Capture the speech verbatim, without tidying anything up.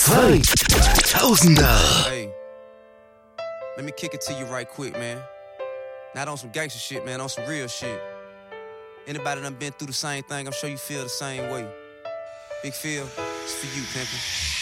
zweitausender. Hey, let me kick it to you right quick, man. Not on some gangster shit, man, on some real shit. Anybody done been through the same thing, I'm sure you feel the same way. Big Phil, it's for you, pimpin'.